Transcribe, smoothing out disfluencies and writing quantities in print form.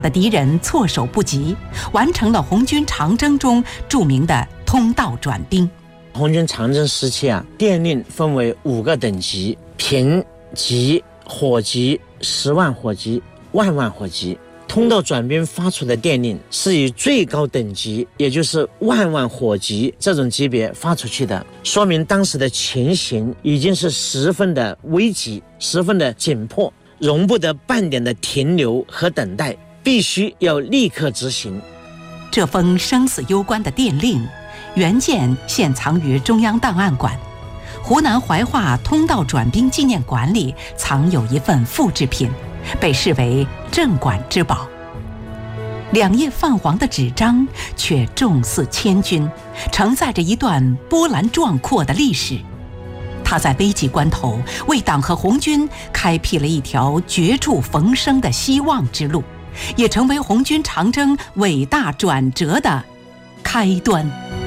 的敌人措手不及，完成了红军长征中著名的通道转兵。 红军长征时期电令分为5个等级：平级、火级、10万火级、万万火级。通道转兵发出的电令是以最高等级，也就是万万火级这种级别发出去的，说明当时的情形已经是十分的危急，十分的紧迫，容不得半点的停留和等待，必须要立刻执行。 这封生死攸关的电令原件现藏于中央档案馆，湖南怀化通道转兵纪念馆里藏有一份复制品，被视为镇馆之宝。2页泛黄的纸张却重似千钧，承载着一段波澜壮阔的历史。它在危急关头为党和红军开辟了一条绝处逢生的希望之路，也成为红军长征伟大转折的开端。